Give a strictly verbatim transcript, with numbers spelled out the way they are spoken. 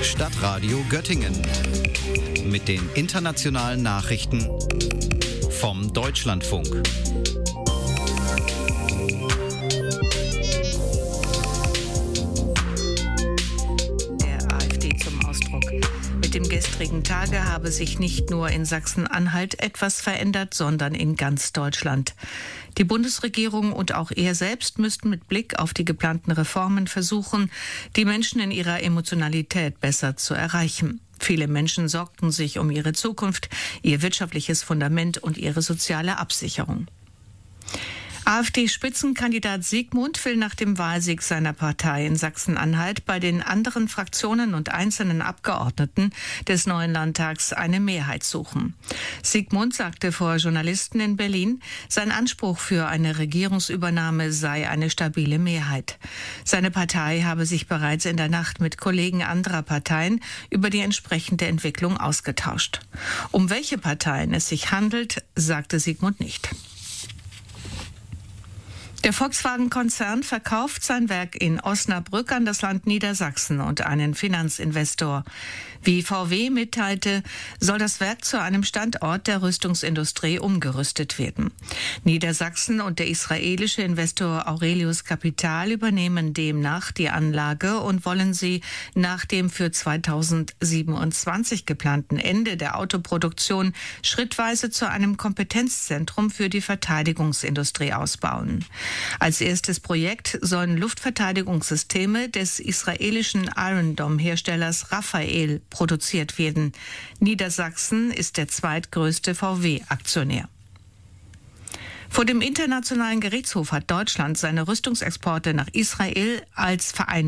Stadtradio Göttingen mit den internationalen Nachrichten vom Deutschlandfunk. Der AfD zum Ausdruck. Mit dem gestrigen Tage habe sich nicht nur in Sachsen-Anhalt etwas verändert, sondern in ganz Deutschland. Die Bundesregierung und auch er selbst müssten mit Blick auf die geplanten Reformen versuchen, die Menschen in ihrer Emotionalität besser zu erreichen. Viele Menschen sorgten sich um ihre Zukunft, ihr wirtschaftliches Fundament und ihre soziale Absicherung. AfD-Spitzenkandidat Siegmund will nach dem Wahlsieg seiner Partei in Sachsen-Anhalt bei den anderen Fraktionen und einzelnen Abgeordneten des neuen Landtags eine Mehrheit suchen. Siegmund sagte vor Journalisten in Berlin, sein Anspruch für eine Regierungsübernahme sei eine stabile Mehrheit. Seine Partei habe sich bereits in der Nacht mit Kollegen anderer Parteien über die entsprechende Entwicklung ausgetauscht. Um welche Parteien es sich handelt, sagte Siegmund nicht. Der Volkswagen-Konzern verkauft sein Werk in Osnabrück an das Land Niedersachsen und einen Finanzinvestor. Wie V W mitteilte, soll das Werk zu einem Standort der Rüstungsindustrie umgerüstet werden. Niedersachsen und der israelische Investor Aurelius Capital übernehmen demnach die Anlage und wollen sie nach dem für zweitausendsiebenundzwanzig geplanten Ende der Autoproduktion schrittweise zu einem Kompetenzzentrum für die Verteidigungsindustrie ausbauen. Als erstes Projekt sollen Luftverteidigungssysteme des israelischen Iron Dome-Herstellers Rafael produziert werden. Niedersachsen ist der zweitgrößte V W-Aktionär. Vor dem Internationalen Gerichtshof hat Deutschland seine Rüstungsexporte nach Israel als Verein